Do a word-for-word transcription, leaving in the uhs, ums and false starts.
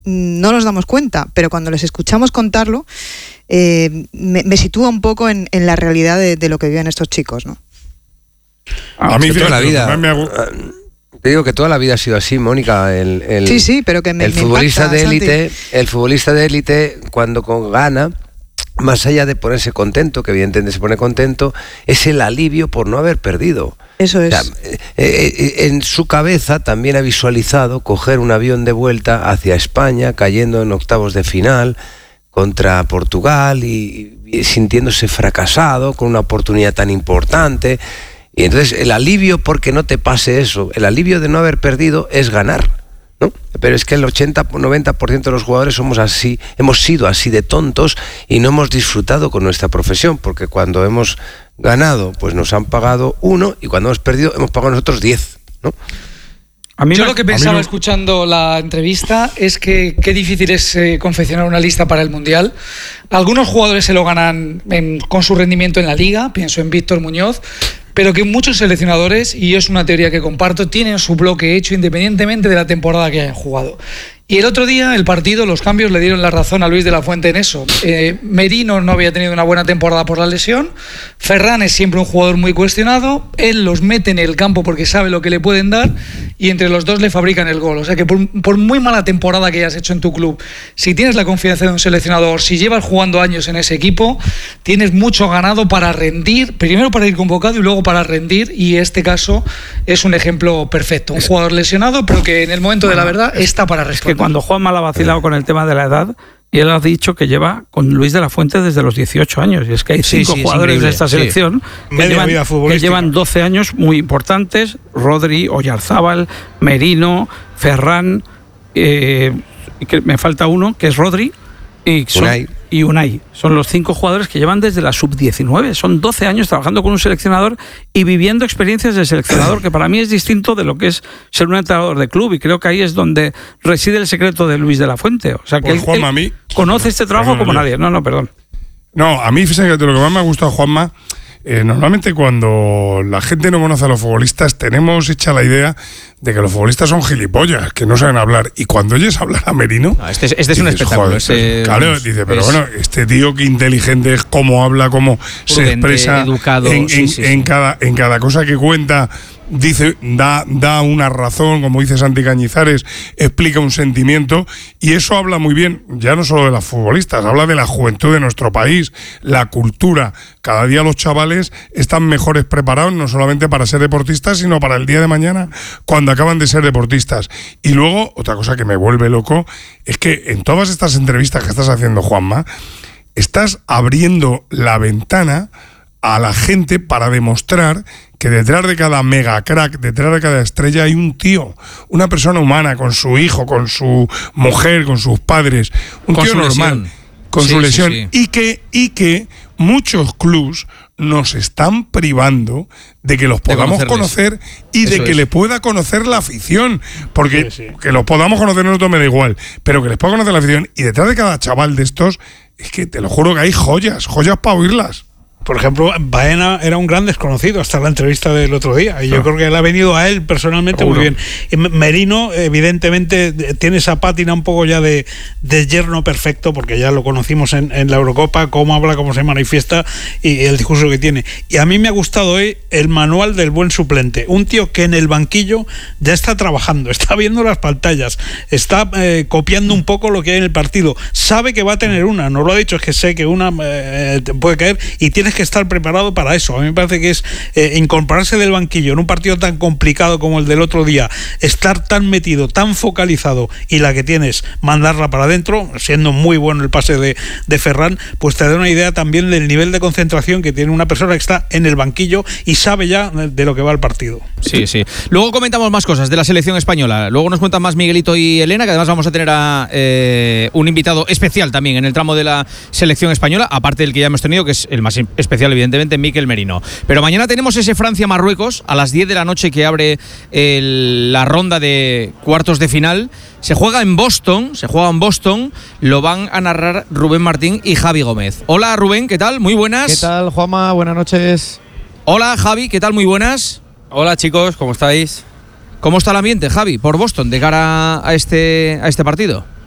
no nos damos cuenta, pero cuando les escuchamos contarlo, eh, me, me sitúa un poco en, en la realidad de, de lo que viven estos chicos, ¿no? A mí toda la vida. Me hago... Te digo que toda la vida ha sido así, Mónica. El, el, sí, sí, pero que me, el me futbolista impacta, de élite, Santi. el futbolista de élite cuando con, gana, más allá de ponerse contento, que evidentemente se pone contento, es el alivio por no haber perdido. Eso es. O sea, eh, eh, en su cabeza también ha visualizado coger un avión de vuelta hacia España, cayendo en octavos de final contra Portugal y, y sintiéndose fracasado con una oportunidad tan importante. Y entonces el alivio porque no te pase eso, el alivio de no haber perdido es ganar, ¿no? Pero es que el ochenta noventa por ciento de los jugadores somos así, hemos sido así de tontos y no hemos disfrutado con nuestra profesión, porque cuando hemos ganado pues nos han pagado uno y cuando hemos perdido hemos pagado nosotros diez, ¿no? A mí Yo me, lo que pensaba no... escuchando la entrevista es que qué difícil es eh, confeccionar una lista para el Mundial. Algunos jugadores se lo ganan en, con su rendimiento en la Liga, pienso en Víctor Muñoz, pero que muchos seleccionadores, y es una teoría que comparto, tienen su bloque hecho independientemente de la temporada que hayan jugado. Y el otro día, el partido, los cambios le dieron la razón a Luis de la Fuente en eso. Eh, Merino no había tenido una buena temporada por la lesión. Ferran es siempre un jugador muy cuestionado. Él los mete en el campo porque sabe lo que le pueden dar y entre los dos le fabrican el gol. O sea que por, por muy mala temporada que hayas hecho en tu club, si tienes la confianza de un seleccionador, si llevas jugando años en ese equipo, tienes mucho ganado para rendir, primero para ir convocado y luego para rendir, y este caso es un ejemplo perfecto. Un jugador lesionado, pero que en el momento de la verdad está para responder. Es que cuando Juanma la ha vacilado con el tema de la edad, y él ha dicho que lleva con Luis de la Fuente desde los dieciocho años, y es que hay cinco sí, sí, jugadores de esta selección sí. que, llevan, que llevan doce años muy importantes: Rodri, Oyarzábal, Merino, Ferran, eh, que me falta uno que es Rodri y son, Unai. y Unai. Son los cinco jugadores que llevan desde la sub diecinueve. Son doce años trabajando con un seleccionador y viviendo experiencias de seleccionador, que para mí es distinto de lo que es ser un entrenador de club, y creo que ahí es donde reside el secreto de Luis de la Fuente. O sea, que pues él, Juanma, él a mí, conoce este trabajo perdón, como yo. nadie. No, no, perdón. No, a mí, fíjate, de lo que más me ha gustado, Juanma, eh, normalmente cuando la gente no conoce a los futbolistas, tenemos hecha la idea de que los futbolistas son gilipollas, que no saben hablar. Y cuando oyes hablar a Merino... No, este, este es un dices, espectáculo. Joder, este, claro, dice, pero es, bueno, este tío que inteligente es, cómo habla, cómo prudente, se expresa educado, en, sí, en, sí, en, sí. Cada, en cada cosa que cuenta. Dice, da, da una razón, como dice Santi Cañizares, explica un sentimiento, y eso habla muy bien, ya no solo de las futbolistas, habla de la juventud de nuestro país, la cultura. Cada día los chavales están mejores preparados, no solamente para ser deportistas, sino para el día de mañana, cuando acaban de ser deportistas. Y luego, otra cosa que me vuelve loco, es que en todas estas entrevistas que estás haciendo, Juanma, estás abriendo la ventana a la gente para demostrar que detrás de cada mega crack, detrás de cada estrella hay un tío, una persona humana, con su hijo, con su mujer, con sus padres, un con tío normal, lesión. con sí, su lesión, sí, sí. y que y que muchos clubs nos están privando de que los podamos conocer y Eso de que es. le pueda conocer la afición, porque Sí, sí. que los podamos conocer nosotros me da igual, pero que les pueda conocer la afición, y detrás de cada chaval de estos, es que te lo juro que hay joyas, joyas para oírlas. Por ejemplo, Baena era un gran desconocido hasta la entrevista del otro día, y yo Ah. creo que le ha venido a él personalmente Seguro. muy bien. Y Merino, evidentemente, tiene esa pátina un poco ya de, de yerno perfecto, porque ya lo conocimos en, en la Eurocopa, cómo habla, cómo se manifiesta y el discurso que tiene. Y a mí me ha gustado hoy el manual del buen suplente, un tío que en el banquillo ya está trabajando, está viendo las pantallas, está eh, copiando un poco lo que hay en el partido, sabe que va a tener una, no lo ha dicho, es que sé que una eh, te puede caer, y tiene que estar preparado para eso. A mí me parece que es eh, incorporarse del banquillo en un partido tan complicado como el del otro día, estar tan metido, tan focalizado, y la que tienes, mandarla para adentro, siendo muy bueno el pase de, de Ferran, pues te da una idea también del nivel de concentración que tiene una persona que está en el banquillo y sabe ya de lo que va el partido. Sí, sí. Luego comentamos más cosas de la selección española. Luego nos cuentan más Miguelito y Elena, que además vamos a tener a eh, un invitado especial también en el tramo de la selección española, aparte del que ya hemos tenido, que es el más especial, evidentemente, Mikel Merino. Pero mañana tenemos ese Francia-Marruecos a las diez de la noche, que abre el, la ronda de cuartos de final. Se juega en Boston, se juega en Boston, lo van a narrar Rubén Martín y Javi Gómez. Hola Rubén, ¿qué tal? Muy buenas. ¿Qué tal, Juanma? Buenas noches. Hola Javi, ¿qué tal? Muy buenas. Hola chicos, ¿cómo estáis? ¿Cómo está el ambiente, Javi, por Boston de cara a este, a este partido?